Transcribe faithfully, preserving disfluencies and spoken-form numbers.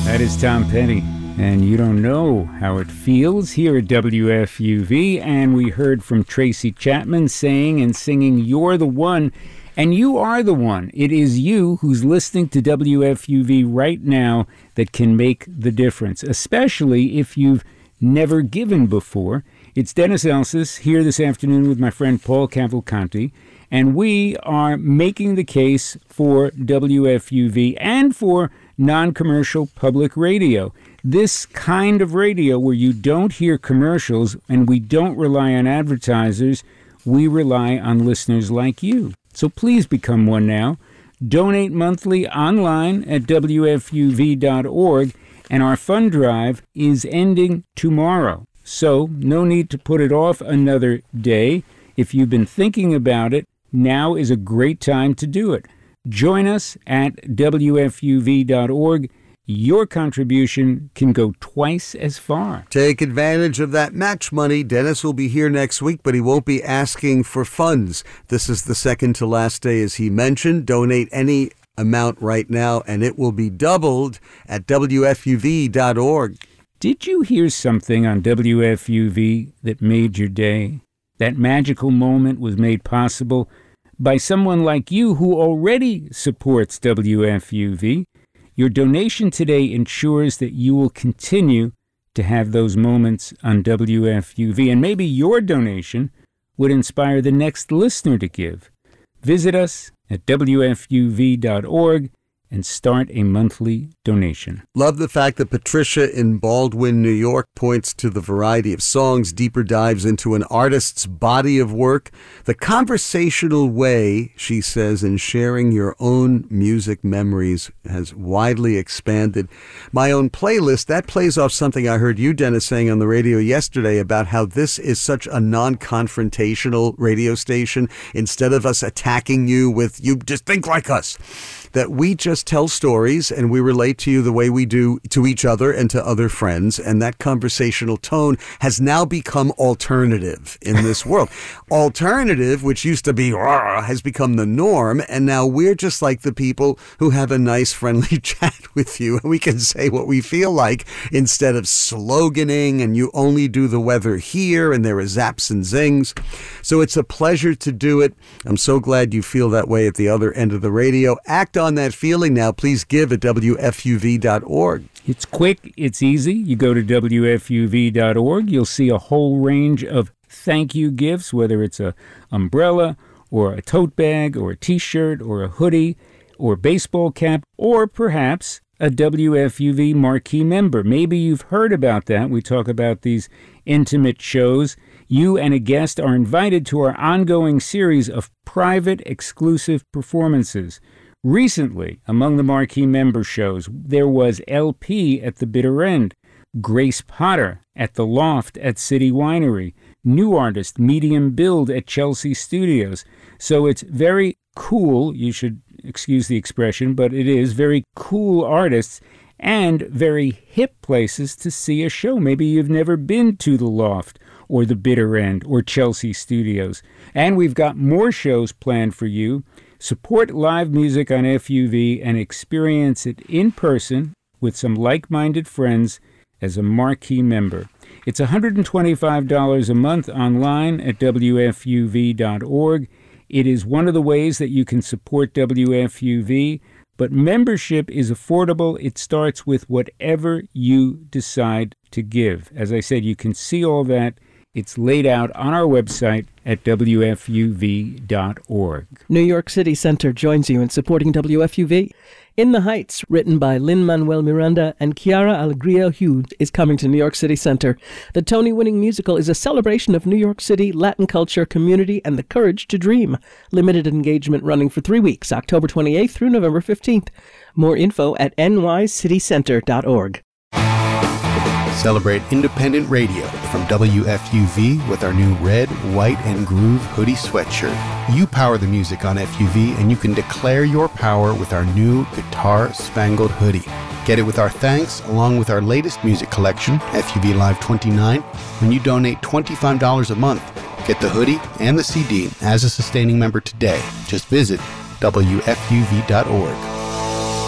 That is Tom Petty, and you don't know how it feels here at W F U V. And we heard from Tracy Chapman saying and singing, "You're the One," and you are the one. It is you who's listening to W F U V right now that can make the difference, especially if you've never given before. It's Dennis Elsis here this afternoon with my friend Paul Cavalcanti, and we are making the case for W F U V and for non-commercial public radio. This kind of radio where you don't hear commercials and we don't rely on advertisers, we rely on listeners like you. So please become one now. Donate monthly online at W F U V dot org, and our fund drive is ending tomorrow. So no need to put it off another day. If you've been thinking about it, now is a great time to do it. Join us at W F U V dot org. Your contribution can go twice as far. Take advantage of that match money. Dennis will be here next week, but he won't be asking for funds. This is the second to last day, as he mentioned. Donate any amount right now, and it will be doubled at W F U V dot org. Did you hear something on W F U V that made your day? That magical moment was made possible by someone like you who already supports W F U V. Your donation today ensures that you will continue to have those moments on W F U V, and maybe your donation would inspire the next listener to give. Visit us at W F U V dot org and start a monthly donation. Love the fact that Patricia in Baldwin, New York points to the variety of songs, deeper dives into an artist's body of work, the conversational way, she says, in sharing your own music memories has widely expanded. My own playlist, that plays off something I heard you, Dennis, saying on the radio yesterday about how this is such a non-confrontational radio station. Instead of us attacking you with, you just think like us, that we just tell stories and we relate to you the way we do to each other and to other friends. And that conversational tone has now become alternative in this world. Alternative, which used to be, rah, has become the norm. And now we're just like the people who have a nice, friendly chat with you. And we can say what we feel like instead of sloganing and you only do the weather here and there are zaps and zings. So it's a pleasure to do it. I'm so glad you feel that way at the other end of the radio. Act on that feeling now. Please give at W F U V dot org. It's quick, it's easy. You go to W F U V dot org, you'll see a whole range of thank you gifts, whether it's a umbrella or a tote bag or a t-shirt or a hoodie or baseball cap or perhaps a W F U V marquee member. Maybe you've heard about that. We talk about these intimate shows. You and a guest are invited to our ongoing series of private, exclusive performances. Recently, among the marquee member shows, there was L P at the Bitter End, Grace Potter at the Loft at City Winery, new artist Medium Build at Chelsea Studios. So it's very cool, you should excuse the expression, but it is very cool artists and very hip places to see a show. Maybe you've never been to the Loft or the Bitter End or Chelsea Studios. And we've got more shows planned for you. Support live music on F U V and experience it in person with some like-minded friends as a marquee member. It's one hundred twenty-five dollars a month online at W F U V dot org. It is one of the ways that you can support W F U V, but membership is affordable. It starts with whatever you decide to give. As I said, you can see all that. It's laid out on our website at W F U V dot org. New York City Center joins you in supporting W F U V. In the Heights, written by Lin-Manuel Miranda and Chiara Alegria Hughes, is coming to New York City Center. The Tony-winning musical is a celebration of New York City, Latin culture, community, and the courage to dream. Limited engagement running for three weeks, October twenty-eighth through November fifteenth. More info at N Y city center dot org. Celebrate independent radio from W F U V with our new red, white, and groove hoodie sweatshirt. You power the music on F U V, and you can declare your power with our new guitar-spangled hoodie. Get it with our thanks, along with our latest music collection, F U V Live twenty-nine, when you donate twenty-five dollars a month. Get the hoodie and the C D as a sustaining member today. Just visit W F U V dot org.